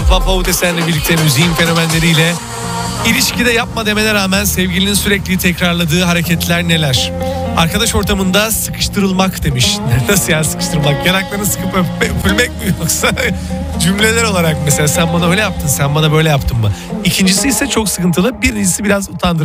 Papa Utesen'le birlikte müziğin fenomenleriyle. İlişkide yapma demene rağmen sevgilinin sürekli tekrarladığı hareketler neler? Arkadaş ortamında sıkıştırılmak demiş. Nasıl yani sıkıştırmak? Yanaklarını sıkıp öpülmek mi yoksa cümleler olarak mesela sen bana öyle yaptın, sen bana böyle yaptın mı? İkincisi ise çok sıkıntılı. Birincisi biraz utandırıcı.